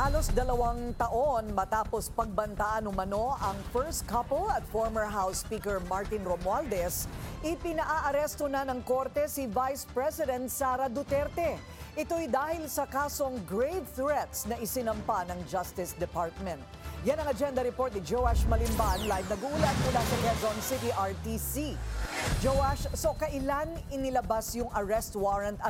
Halos 2 taon matapos pagbantaan umano ang first couple at former House Speaker Martin Romualdez, ipinaaresto na ng korte si Vice President Sara Duterte. Ito'y dahil sa kasong grave threats na isinampa ng Justice Department. Yan ang agenda report ni Joash Malimban, live nag-uulat mula sa Quezon City RTC. Joash, so kailan inilabas yung arrest warrant at